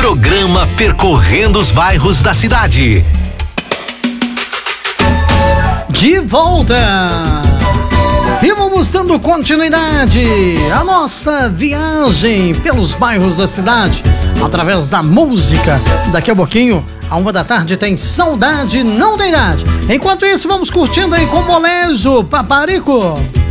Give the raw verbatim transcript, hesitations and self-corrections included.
Programa Percorrendo os Bairros da Cidade. De volta! E vamos dando continuidade à nossa viagem pelos bairros da cidade, através da música. Daqui a pouquinho, a uma da tarde, tem Saudade Não Tem Idade. Enquanto isso, vamos curtindo aí com o Molejo Paparico.